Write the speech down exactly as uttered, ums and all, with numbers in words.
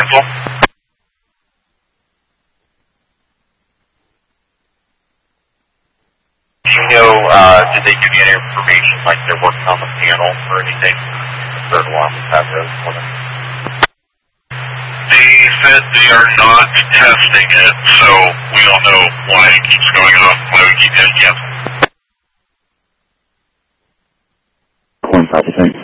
cancel. Do you know, uh, did they give you any information, like they're working on the panel or anything? Third alarm was had those for them. They said they are not testing it, so we don't know why it keeps going off, why we keep getting canceled. One copy, thanks.